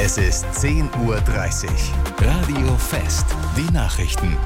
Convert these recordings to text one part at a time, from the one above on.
Es ist 10:30 Uhr. Radio Fest. Die Nachrichten.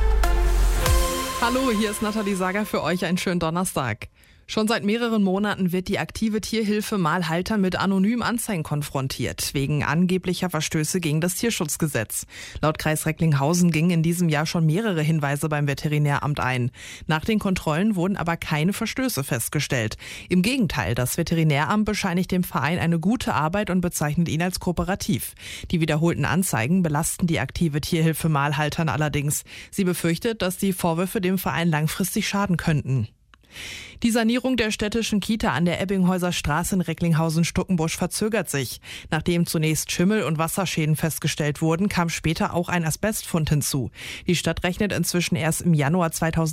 Hallo, hier ist Nathalie Sager, für euch einen schönen Donnerstag. Schon seit mehreren Monaten wird die aktive Tierhilfe Mahlhaltern mit anonymen Anzeigen konfrontiert, wegen angeblicher Verstöße gegen das Tierschutzgesetz. Laut Kreis Recklinghausen gingen in diesem Jahr schon mehrere Hinweise beim Veterinäramt ein. Nach den Kontrollen wurden aber keine Verstöße festgestellt. Im Gegenteil, das Veterinäramt bescheinigt dem Verein eine gute Arbeit und bezeichnet ihn als kooperativ. Die wiederholten Anzeigen belasten die aktive Tierhilfe Mahlhaltern allerdings. Sie befürchtet, dass die Vorwürfe dem Verein langfristig schaden könnten. Die Sanierung der städtischen Kita an der Ebbinghäuser Straße in Recklinghausen-Stuckenbusch verzögert sich. Nachdem zunächst Schimmel- und Wasserschäden festgestellt wurden, kam später auch ein Asbestfund hinzu. Die Stadt rechnet inzwischen erst im Januar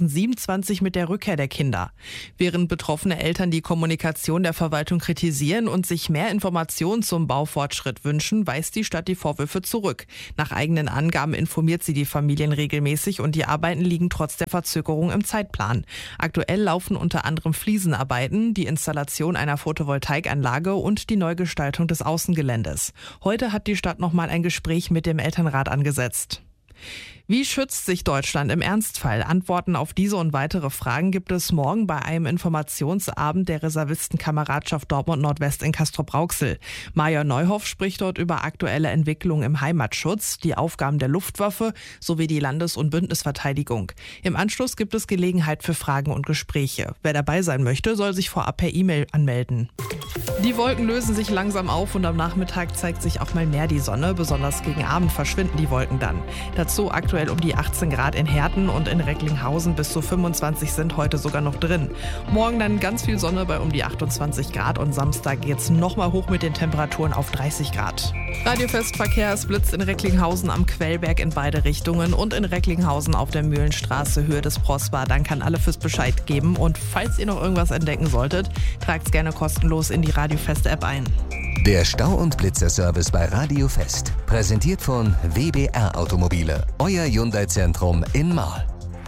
2027 mit der Rückkehr der Kinder. Während betroffene Eltern die Kommunikation der Verwaltung kritisieren und sich mehr Informationen zum Baufortschritt wünschen, weist die Stadt die Vorwürfe zurück. Nach eigenen Angaben informiert sie die Familien regelmäßig und die Arbeiten liegen trotz der Verzögerung im Zeitplan. Aktuell laufen unter anderem Fliesenarbeiten, die Installation einer Photovoltaikanlage und die Neugestaltung des Außengeländes. Heute hat die Stadt nochmal ein Gespräch mit dem Elternrat angesetzt. Wie schützt sich Deutschland im Ernstfall? Antworten auf diese und weitere Fragen gibt es morgen bei einem Informationsabend der Reservistenkameradschaft Dortmund Nordwest in Castrop-Rauxel. Major Neuhoff spricht dort über aktuelle Entwicklungen im Heimatschutz, die Aufgaben der Luftwaffe sowie die Landes- und Bündnisverteidigung. Im Anschluss gibt es Gelegenheit für Fragen und Gespräche. Wer dabei sein möchte, soll sich vorab per E-Mail anmelden. Die Wolken lösen sich langsam auf und am Nachmittag zeigt sich auch mal mehr die Sonne. Besonders gegen Abend verschwinden die Wolken dann. Dazu aktuell um die 18 Grad in Herten und in Recklinghausen, bis zu 25 sind heute sogar noch drin. Morgen dann ganz viel Sonne bei um die 28 Grad und Samstag geht's nochmal hoch mit den Temperaturen auf 30 Grad. Radiofestverkehr, es blitzt in Recklinghausen am Quellberg in beide Richtungen und in Recklinghausen auf der Mühlenstraße Höhe des Prosper. Dann kann alle fürs Bescheid geben und falls ihr noch irgendwas entdecken solltet, tragt's gerne kostenlos in die Radiofest-App ein. Der Stau- und Blitzerservice bei Radio Fest. Präsentiert von WBR Automobile. Euer Hyundai-Zentrum in Marl.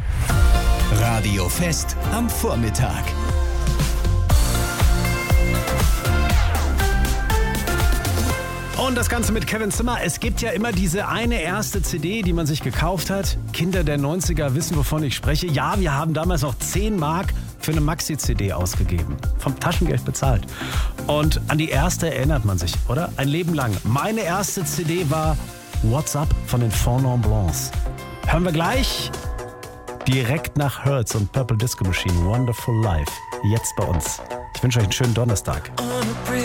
Radio Fest am Vormittag. Und das Ganze mit Kevin Zimmer. Es gibt ja immer diese eine erste CD, die man sich gekauft hat. Kinder der 90er wissen, wovon ich spreche. Ja, wir haben damals noch 10 Mark für eine Maxi-CD ausgegeben. Vom Taschengeld bezahlt. Und an die erste erinnert man sich, oder? Ein Leben lang. Meine erste CD war What's Up von den Four Non Blondes. Hören wir gleich direkt nach Hurts und Purple Disco Machine. Wonderful Life. Jetzt bei uns. Ich wünsche euch einen schönen Donnerstag.